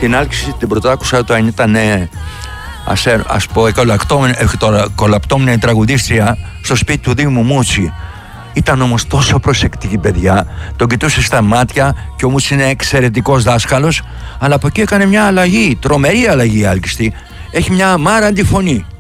την άλκηση την πρωτάκουσα όταν ήταν, ας πω, κολαπτώμενη τραγουδίστρια στο σπίτι του Δήμου Μούτσι. Ήταν όμως τόσο προσεκτική, παιδιά. Τον κοιτούσε στα μάτια και όμως είναι εξαιρετικός δάσκαλος. Αλλά από εκεί έκανε μια αλλαγή, τρομερή αλλαγή άλκιστη. Έχει μια αμάραντη φωνή.